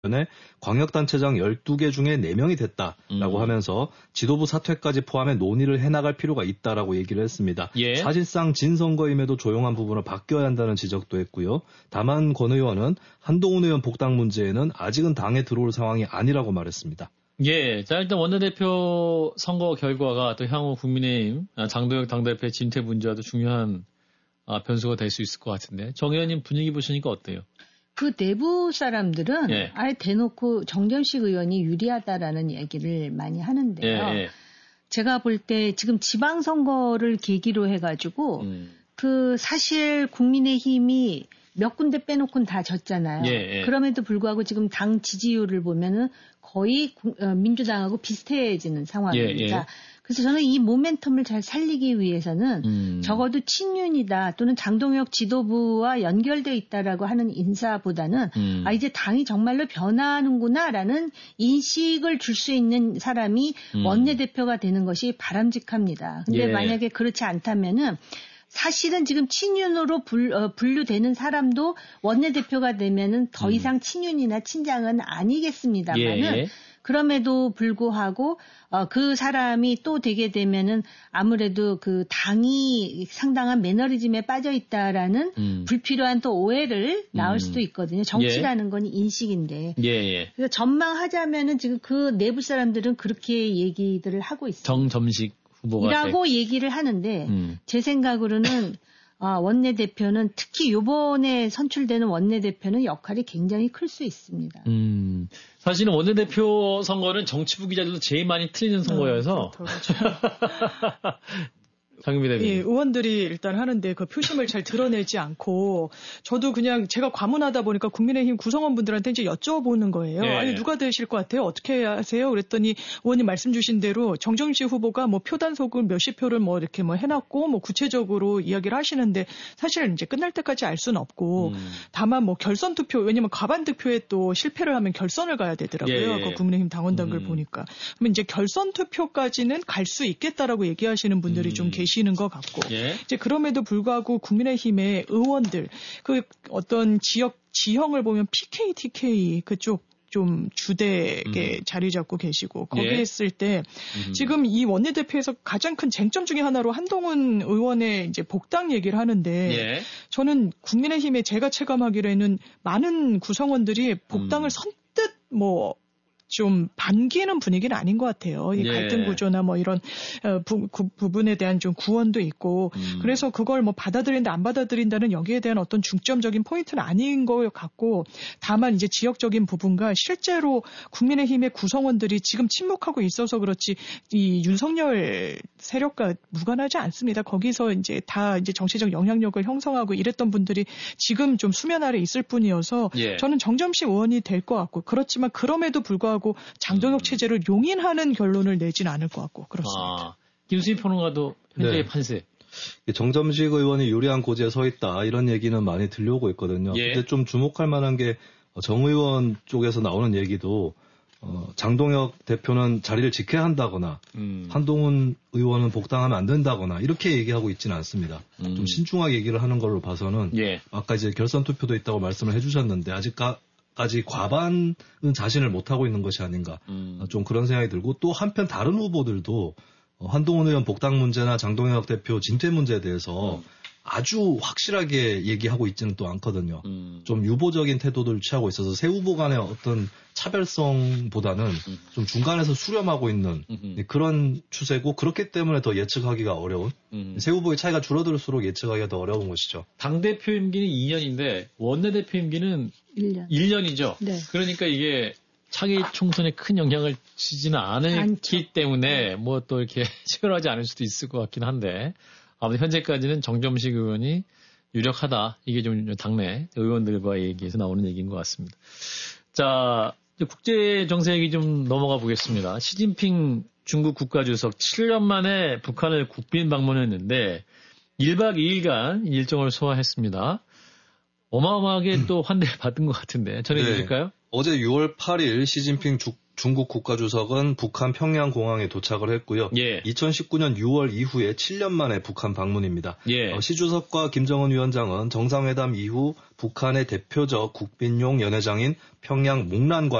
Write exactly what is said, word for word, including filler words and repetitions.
광역단체장 열두 개 중에 네 명이 됐다라고 음. 하면서 지도부 사퇴까지 포함해 논의를 해나갈 필요가 있다라고 얘기를 했습니다. 예. 사실상 진선거임에도 조용한 부분을 바뀌어야 한다는 지적도 했고요. 다만 권 의원은 한동훈 의원 복당 문제에는 아직은 당에 들어올 상황이 아니라고 말했습니다. 예, 자 일단 원내대표 선거 결과가 또 향후 국민의힘 장동혁 당대표의 진퇴 문제와도 중요한 변수가 될 수 있을 것 같은데 정 의원님 분위기 보시니까 어때요? 그 내부 사람들은 예. 아예 대놓고 정점식 의원이 유리하다라는 얘기를 많이 하는데요. 예, 예. 제가 볼 때 지금 지방선거를 계기로 해가지고 음. 그 사실 국민의힘이 몇 군데 빼놓고는 다 졌잖아요. 예, 예. 그럼에도 불구하고 지금 당 지지율을 보면은 거의 민주당하고 비슷해지는 상황입니다. 예, 예. 그래서 저는 이 모멘텀을 잘 살리기 위해서는 음. 적어도 친윤이다 또는 장동혁 지도부와 연결되어 있다라고 하는 인사보다는 음. 아 이제 당이 정말로 변화하는구나라는 인식을 줄 수 있는 사람이 음. 원내대표가 되는 것이 바람직합니다. 근데 예. 만약에 그렇지 않다면은 사실은 지금 친윤으로 분, 어, 분류되는 사람도 원내대표가 되면은 더 이상 음. 친윤이나 친장은 아니겠습니다만은 예. 그럼에도 불구하고 어, 그 사람이 또 되게 되면은 아무래도 그 당이 상당한 매너리즘에 빠져 있다라는 음. 불필요한 또 오해를 낳을 음. 수도 있거든요. 정치라는 예. 건 인식인데. 예, 예. 그래서 전망하자면은 지금 그 내부 사람들은 그렇게 얘기들을 하고 있어요. 정점식 후보가 이라고 얘기를 하는데 음. 제 생각으로는 아, 원내대표는 특히 이번에 선출되는 원내대표는 역할이 굉장히 클 수 있습니다. 음, 사실은 원내대표 선거는 정치부 기자들도 제일 많이 틀리는 선거여서. 어, 장윤미 대변인. 예, 의원들이 일단 하는데 그 표심을 잘 드러내지 않고 저도 그냥 제가 과문하다 보니까 국민의힘 구성원분들한테 이제 여쭤보는 거예요. 예. 아니 누가 되실 것 같아요? 어떻게 하세요? 그랬더니 의원님 말씀 주신 대로 정정식 후보가 뭐 표단속을 몇십 표를 뭐 이렇게 뭐 해놨고 뭐 구체적으로 이야기를 하시는데 사실 이제 끝날 때까지 알 수는 없고 음. 다만 뭐 결선 투표 왜냐면 과반 득표에 또 실패를 하면 결선을 가야 되더라고요. 예. 그 국민의힘 당원당글 음. 보니까. 그러면 이제 결선 투표까지는 갈 수 있겠다라고 얘기하시는 분들이 음. 좀 계시. 시는 것 같고 예. 이제 그럼에도 불구하고 국민의힘의 의원들 그 어떤 지역 지형을 보면 피케이, 티케이 그쪽 좀 주되게 음. 자리 잡고 계시고 거기에 예. 있을 때 음. 지금 이 원내대표에서 가장 큰 쟁점 중에 하나로 한동훈 의원의 이제 복당 얘기를 하는데 예. 저는 국민의힘에 제가 체감하기로는 많은 구성원들이 복당을 음. 선뜻 뭐 좀 반기는 분위기는 아닌 것 같아요. 이 갈등 구조나 뭐 이런 부, 구, 부분에 대한 좀 구원도 있고 음. 그래서 그걸 뭐 받아들인다 안 받아들인다는 여기에 대한 어떤 중점적인 포인트는 아닌 것 같고 다만 이제 지역적인 부분과 실제로 국민의힘의 구성원들이 지금 침묵하고 있어서 그렇지 이 윤석열 세력과 무관하지 않습니다. 거기서 이제 다 이제 정치적 영향력을 형성하고 이랬던 분들이 지금 좀 수면 아래 있을 뿐이어서 예. 저는 정점식 의원이 될 것 같고 그렇지만 그럼에도 불구하고 장동혁 체제를 용인하는 결론을 내진 않을 것 같고 그렇습니다. 아, 김수희 평론가도 현재의 네. 판세. 정점식 의원이 유리한 고지에 서 있다 이런 얘기는 많이 들려오고 있거든요. 예. 근데 좀 주목할 만한 게 정 의원 쪽에서 나오는 얘기도 어, 장동혁 대표는 자리를 지켜야 한다거나 음. 한동훈 의원은 복당하면 안 된다거나 이렇게 얘기하고 있지는 않습니다. 음. 좀 신중하게 얘기를 하는 걸로 봐서는 예. 아까 이제 결선 투표도 있다고 말씀을 해주셨는데 아직까 까지 과반은 자신을 못하고 있는 것이 아닌가 음. 좀 그런 생각이 들고 또 한편 다른 후보들도 한동훈 의원 복당 문제나 장동혁 대표 진퇴 문제에 대해서 음. 아주 확실하게 얘기하고 있지는 또 않거든요. 음. 좀 유보적인 태도를 취하고 있어서 세 후보 간의 어떤 차별성보다는 음. 좀 중간에서 수렴하고 있는 음흠. 그런 추세고 그렇기 때문에 더 예측하기가 어려운 음. 세 후보의 차이가 줄어들수록 예측하기가 더 어려운 것이죠. 당대표 임기는 이 년인데 원내대표 임기는 일 년. 일 년이죠. 네. 그러니까 이게 차기 총선에 큰 영향을 주지는 않기 않죠. 때문에 뭐 또 이렇게 치열하지 않을 수도 있을 것 같긴 한데 아무튼 현재까지는 정점식 의원이 유력하다. 이게 좀 당내 의원들과 얘기해서 나오는 얘기인 것 같습니다. 자, 국제 정세 얘기 좀 넘어가 보겠습니다. 시진핑 중국 국가주석 칠 년 만에 북한을 국빈 방문했는데 일 박 이 일간 일정을 소화했습니다. 어마어마하게 또 환대를 받은 것 같은데 전해주실까요? 네. 어제 유월 팔일 시진핑 주, 중국 국가주석은 북한 평양공항에 도착을 했고요. 예. 이천십구 년 유월 이후에 칠 년 만에 북한 방문입니다. 예. 어, 시 주석과 김정은 위원장은 정상회담 이후 북한의 대표적 국빈용 연회장인 평양 몽란관